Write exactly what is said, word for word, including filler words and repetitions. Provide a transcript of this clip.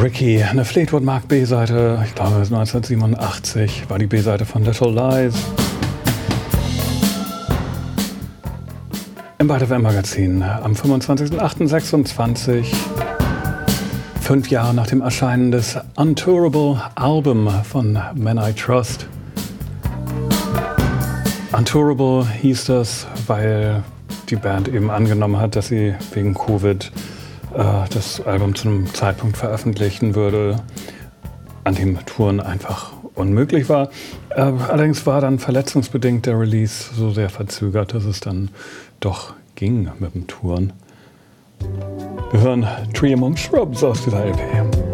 Ricky, eine Fleetwood Mac B-Seite, ich glaube neunzehnhundertsiebenundachtzig war die B-Seite von Little Lies. Im Byte F M Magazin am fünfundzwanzigsten achten sechsundzwanzig, fünf Jahre nach dem Erscheinen des Untourable Album von Men I Trust. Untourable hieß das, weil die Band eben angenommen hat, dass sie wegen Covid äh, das Album zu einem Zeitpunkt veröffentlichen würde, an dem Touren einfach unmöglich war. Äh, allerdings war dann verletzungsbedingt der Release so sehr verzögert, dass es dann doch ging mit dem Touren. Wir hören Tree Among Shrubs aus dieser L P.